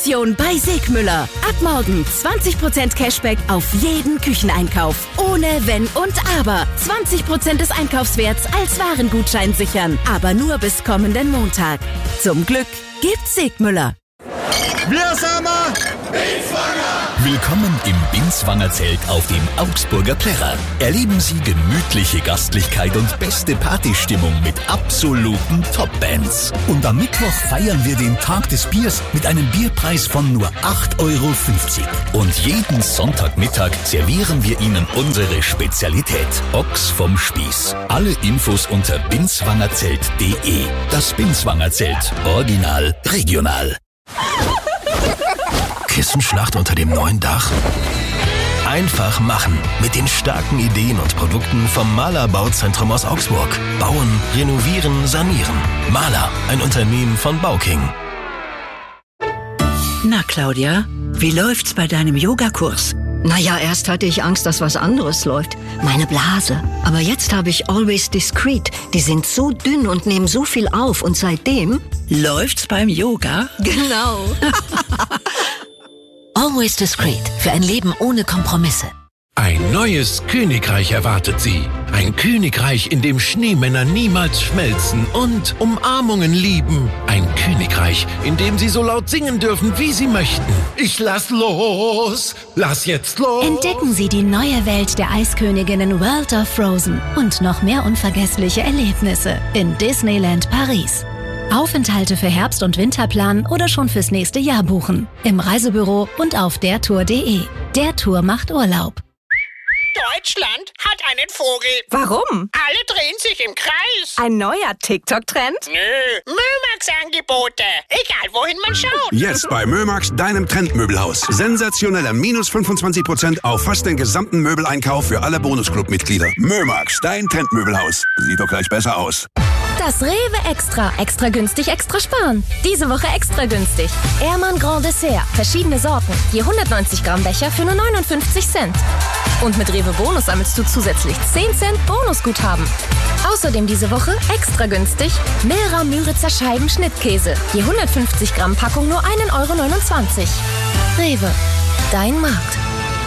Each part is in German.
Aktion bei Segmüller. Ab morgen 20% Cashback auf jeden Kücheneinkauf. Ohne Wenn und Aber. 20% des Einkaufswerts als Warengutschein sichern. Aber nur bis kommenden Montag. Zum Glück gibt's Segmüller. Wir sind Binswanger! Willkommen im Binswanger Zelt auf dem Augsburger Plärrer. Erleben Sie gemütliche Gastlichkeit und beste Partystimmung mit absoluten Top-Bands. Und am Mittwoch feiern wir den Tag des Biers mit einem Bierpreis von nur 8,50 €. Und jeden Sonntagmittag servieren wir Ihnen unsere Spezialität: Ochs vom Spieß. Alle Infos unter binswangerzelt.de. Das Binswanger Zelt. Original, regional. Kissenschlacht unter dem neuen Dach? Einfach machen. Mit den starken Ideen und Produkten vom Mahler Bauzentrum aus Augsburg. Bauen, renovieren, sanieren. Mahler, ein Unternehmen von Bauking. Na, Claudia, wie läuft's bei deinem Yogakurs? Naja, erst hatte ich Angst, dass was anderes läuft. Meine Blase. Aber jetzt habe ich Always Discreet. Die sind so dünn und nehmen so viel auf. Und seitdem... Läuft's beim Yoga? Genau. Always Discreet. Für ein Leben ohne Kompromisse. Ein neues Königreich erwartet Sie. Ein Königreich, in dem Schneemänner niemals schmelzen und Umarmungen lieben. Ein Königreich, in dem Sie so laut singen dürfen, wie Sie möchten. Ich lass los, lass jetzt los. Entdecken Sie die neue Welt der Eisköniginnen World of Frozen und noch mehr unvergessliche Erlebnisse in Disneyland Paris. Aufenthalte für Herbst- und Winterplan oder schon fürs nächste Jahr buchen. Im Reisebüro und auf dertour.de. Der Tour macht Urlaub. Deutschland hat einen Vogel. Warum? Alle drehen sich im Kreis. Ein neuer TikTok-Trend? Nö, Mömax-Angebote. Egal, wohin man schaut. Jetzt bei Mömax, deinem Trendmöbelhaus. Sensationelle minus 25% auf fast den gesamten Möbeleinkauf für alle Bonusclub-Mitglieder. Mömax, dein Trendmöbelhaus. Sieht doch gleich besser aus. Das Rewe Extra. Extra günstig, extra sparen. Diese Woche extra günstig. Ehrmann Grand Dessert. Verschiedene Sorten. Je 190 Gramm Becher für nur 59 Cent. Und mit Rewe Bonus sammelst du zusätzlich 10 Cent Bonusguthaben. Außerdem diese Woche extra günstig Milra Müritzer Scheiben Schnittkäse. Je 150 Gramm Packung nur 1,29 €. Rewe. Dein Markt.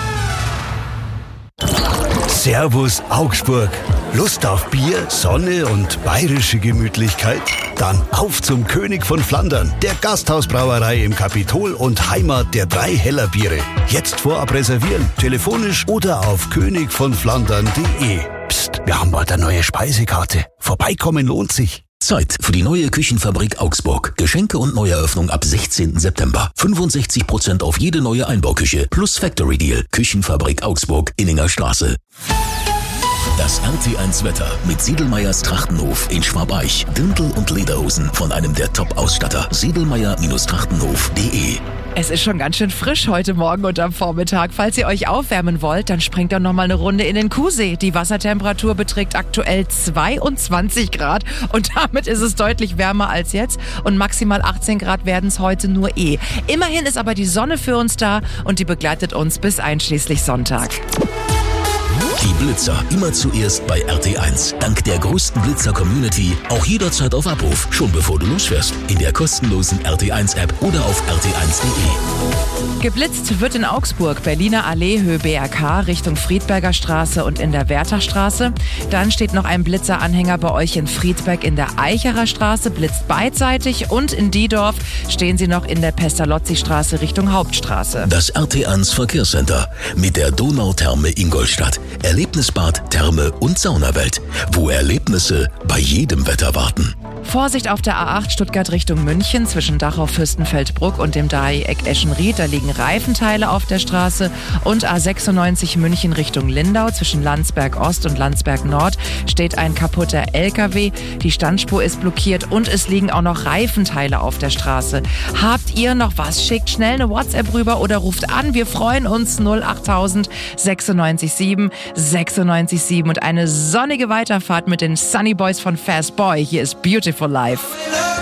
Servus Augsburg. Lust auf Bier, Sonne und bayerische Gemütlichkeit? Dann auf zum König von Flandern, der Gasthausbrauerei im Kapitol und Heimat der 3 Heller Biere. Jetzt vorab reservieren, telefonisch oder auf königvonflandern.de. Psst, wir haben bald eine neue Speisekarte. Vorbeikommen lohnt sich. Zeit für die neue Küchenfabrik Augsburg. Geschenke und Neueröffnung ab 16. September. 65% auf jede neue Einbauküche plus Factory Deal. Küchenfabrik Augsburg, Inninger Straße. Das RT1 Wetter mit Siedelmeyers Trachtenhof in Schwabeich. Dirndl und Lederhosen von einem der Top-Ausstatter. Siedelmeyer-Trachtenhof.de. Es ist schon ganz schön frisch heute Morgen und am Vormittag. Falls ihr euch aufwärmen wollt, dann springt doch noch mal eine Runde in den Kuhsee. Die Wassertemperatur beträgt aktuell 22 Grad und damit ist es deutlich wärmer als jetzt. Und maximal 18 Grad werden es heute nur Immerhin ist aber die Sonne für uns da und die begleitet uns bis einschließlich Sonntag. Die Blitzer immer zuerst bei RT1. Dank der größten Blitzer-Community auch jederzeit auf Abruf. Schon bevor du losfährst. In der kostenlosen RT1-App oder auf rt1.de. Geblitzt wird in Augsburg, Berliner Allee, Höhe BRK, Richtung Friedberger Straße und in der Wertachstraße. Dann steht noch ein Blitzeranhänger bei euch in Friedberg in der Eicherer Straße, blitzt beidseitig. Und in Diedorf stehen sie noch in der Pestalozzi-Straße Richtung Hauptstraße. Das RT1 Verkehrscenter mit der Donautherme Ingolstadt. Erlebnisbad, Therme und Saunawelt, wo Erlebnisse bei jedem Wetter warten. Vorsicht auf der A8 Stuttgart Richtung München zwischen Dachau-Fürstenfeldbruck und dem Dreieck Eschenried. Da liegen Reifenteile auf der Straße. Und A96 München Richtung Lindau zwischen Landsberg Ost und Landsberg Nord steht ein kaputter LKW. Die Standspur ist blockiert und es liegen auch noch Reifenteile auf der Straße. Habt ihr noch was? Schickt schnell eine WhatsApp rüber oder ruft an. Wir freuen uns. 08000 967 967 und eine sonnige Weiterfahrt mit den Sunny Boys von Fast Boy. Hier ist Beautiful Life.